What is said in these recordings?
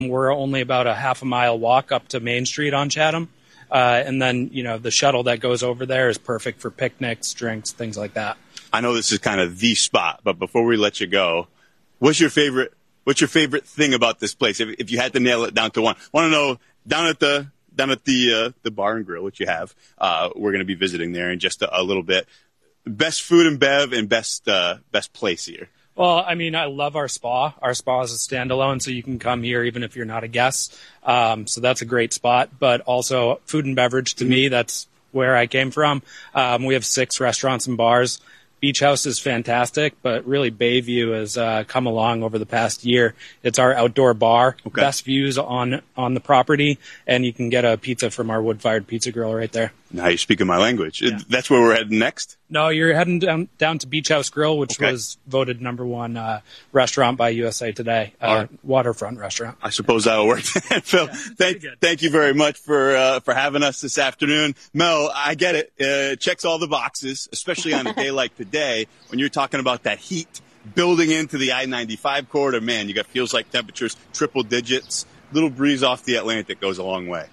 We're only about a half a mile walk up to Main Street on Chatham. And then, the shuttle that goes over there is perfect for picnics, drinks, things like that. I know this is kind of the spot, but before we let you go, what's your favorite thing about this place? If you had to nail it down to one, I want to know down at the bar and grill, which you have, we're going to be visiting there in just a little bit. Best food and bev and best place here. Well, I love our spa. Our spa is a standalone, so you can come here even if you're not a guest. So that's a great spot. But also food and beverage, to me, that's where I came from. We have 6 restaurants and bars. Beach House is fantastic, but really Bayview has come along over the past year. It's our outdoor bar, okay. Best views on the property, and you can get a pizza from our wood-fired pizza grill right there. Now you're speaking my language. Yeah. That's where we're heading next? No, you're heading down to Beach House Grill, which okay. was voted #1 restaurant by USA Today, right. waterfront restaurant. I suppose that'll work. Phil, Yeah, thank you very much for having us this afternoon. Mel, I get it. It checks all the boxes, especially on a day like today when you're talking about that heat building into the I-95 corridor. Man, you got feels like temperatures triple digits. Little breeze off the Atlantic goes a long way.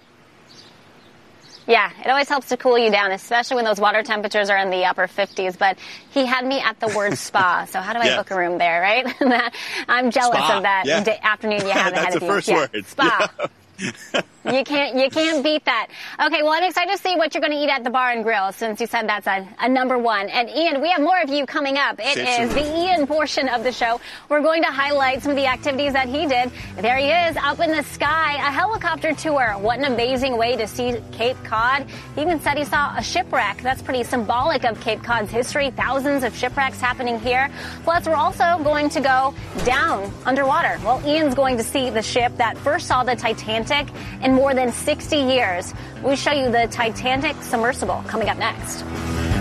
Yeah, it always helps to cool you down, especially when those water temperatures are in the upper 50s. But he had me at the word spa, so how do I book a room there, right? I'm jealous spa. of that afternoon you have ahead of you. That's the first word. Spa. Yeah. You can't beat that. Okay, well, I'm excited to see what you're going to eat at the bar and grill, since you said that's a #1. And Ian, we have more of you coming up. It is the Ian portion of the show. We're going to highlight some of the activities that he did. There he is, up in the sky, a helicopter tour. What an amazing way to see Cape Cod. He even said he saw a shipwreck. That's pretty symbolic of Cape Cod's history. Thousands of shipwrecks happening here. Plus, we're also going to go down underwater. Well, Ian's going to see the ship that first saw the Titanic in more than 60 years. We show you the Titanic submersible coming up next.